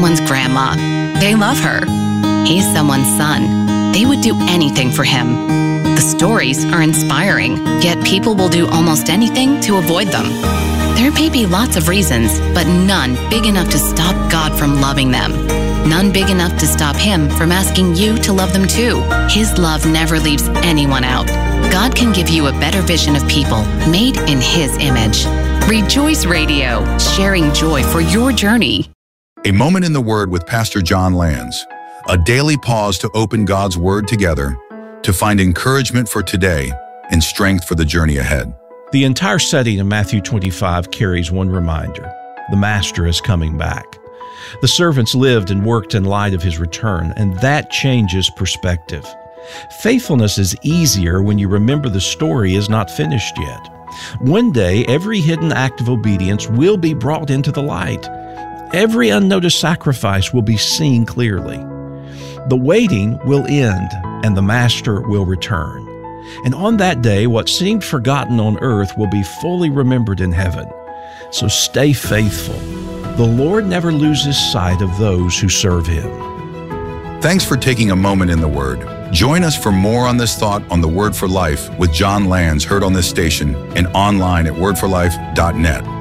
someone's grandma. They love her. He's someone's son. They would do anything for him. The stories are inspiring, yet people will do almost anything to avoid them. There may be lots of reasons, but none big enough to stop God from loving them. None big enough to stop Him from asking you to love them too. His love never leaves anyone out. God can give you a better vision of people made in His image. Rejoice Radio, sharing joy for your journey. A Moment in the Word with Pastor John Lands. A daily pause to open God's Word together to find encouragement for today and strength for the journey ahead. The entire setting of Matthew 25 carries one reminder: the Master is coming back. The servants lived and worked in light of His return, and that changes perspective. Faithfulness is easier when you remember the story is not finished yet. One day, every hidden act of obedience will be brought into the light. Every unnoticed sacrifice will be seen clearly. The waiting will end, and the Master will return. And on that day, what seemed forgotten on earth will be fully remembered in heaven. So stay faithful. The Lord never loses sight of those who serve Him. Thanks for taking a moment in the Word. Join us for more on this thought on the Word for Life with John Lands, heard on this station and online at wordforlife.net.